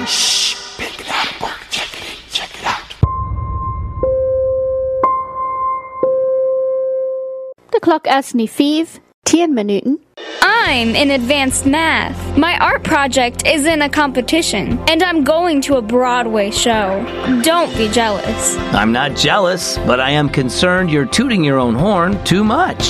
Shh, pick it out, book, check it out. The clock is nu 10 minuten. I'm in advanced math. My art project is in a competition, and I'm going to a Broadway show. Don't be jealous. I'm not jealous, but I am concerned you're tooting your own horn too much.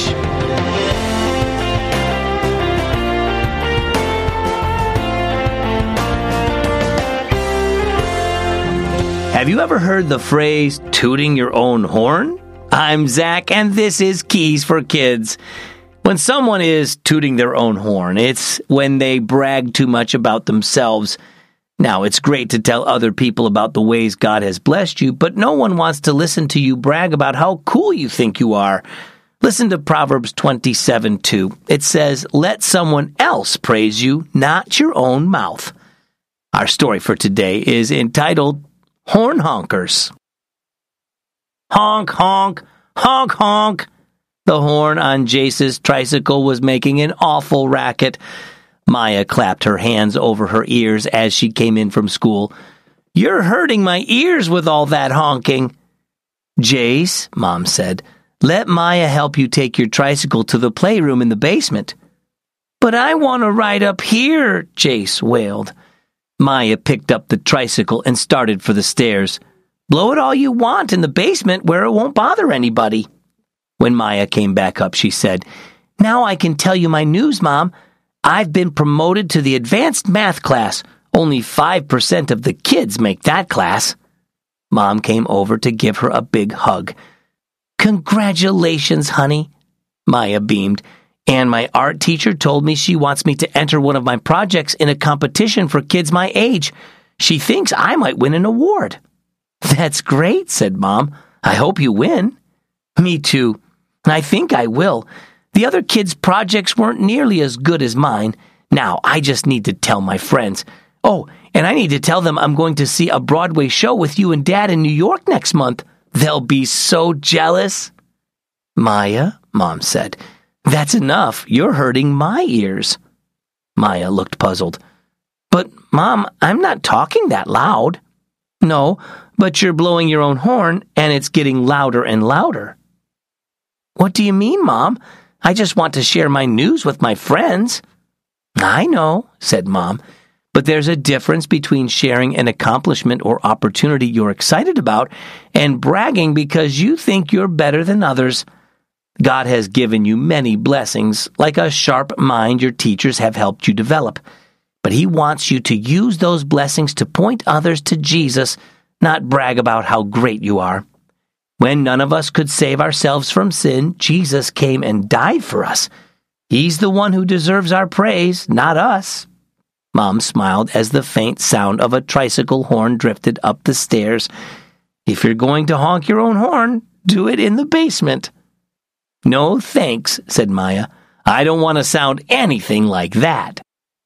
Have you ever heard the phrase, tooting your own horn? I'm Zach, and this is Keys for Kids. When someone is tooting their own horn, it's when they brag too much about themselves. Now, it's great to tell other people about the ways God has blessed you, but no one wants to listen to you brag about how cool you think you are. Listen to Proverbs 27:2. It says, "Let someone else praise you, not your own mouth." Our story for today is entitled, Horn Honkers. Honk, honk, honk, honk. The horn on Jace's tricycle was making an awful racket. Maya clapped her hands over her ears as she came in from school. "You're hurting my ears with all that honking." "Jace," Mom said, "let Maya help you take your tricycle to the playroom in the basement." "But I want to ride up here," Jace wailed. Maya picked up the tricycle and started for the stairs. "Blow it all you want in the basement where it won't bother anybody." When Maya came back up, she said, "Now I can tell you my news, Mom. I've been promoted to the advanced math class. Only 5% of the kids make that class." Mom came over to give her a big hug. "Congratulations, honey," Maya beamed. "And my art teacher told me she wants me to enter one of my projects in a competition for kids my age. She thinks I might win an award." "That's great," said Mom. "I hope you win." "Me too. I think I will. The other kids' projects weren't nearly as good as mine. Now, I just need to tell my friends. Oh, and I need to tell them I'm going to see a Broadway show with you and Dad in New York next month. They'll be so jealous." "Maya," Mom said, "that's enough. You're hurting my ears." Maya looked puzzled. "But, Mom, I'm not talking that loud." "No, but you're blowing your own horn, and it's getting louder and louder." "What do you mean, Mom? I just want to share my news with my friends." "I know," said Mom, "but there's a difference between sharing an accomplishment or opportunity you're excited about and bragging because you think you're better than others. God has given you many blessings, like a sharp mind your teachers have helped you develop. But He wants you to use those blessings to point others to Jesus, not brag about how great you are. When none of us could save ourselves from sin, Jesus came and died for us. He's the one who deserves our praise, not us." Mom smiled as the faint sound of a tricycle horn drifted up the stairs. "If you're going to honk your own horn, do it in the basement." "No, thanks," said Maya. "I don't want to sound anything like that."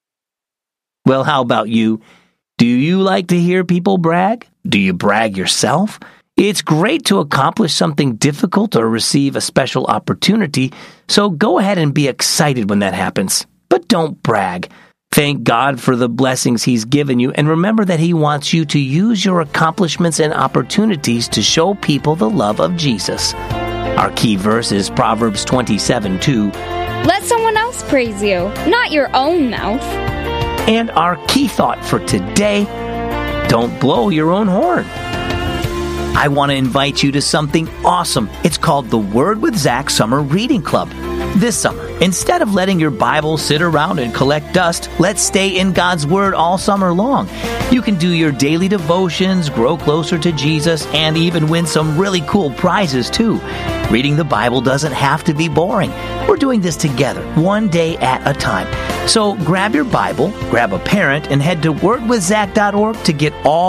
Well, how about you? Do you like to hear people brag? Do you brag yourself? It's great to accomplish something difficult or receive a special opportunity, so go ahead and be excited when that happens. But don't brag. Thank God for the blessings He's given you, and remember that He wants you to use your accomplishments and opportunities to show people the love of Jesus. Our key verse is Proverbs 27:2. Let someone else praise you, not your own mouth. And our key thought for today, don't blow your own horn. I want to invite you to something awesome. It's called the Word with Zach Summer Reading Club. This summer, instead of letting your Bible sit around and collect dust, let's stay in God's Word all summer long. You can do your daily devotions, grow closer to Jesus, and even win some really cool prizes too. Reading the Bible doesn't have to be boring. We're doing this together, one day at a time. So grab your Bible, grab a parent, and head to wordwithzach.org to get all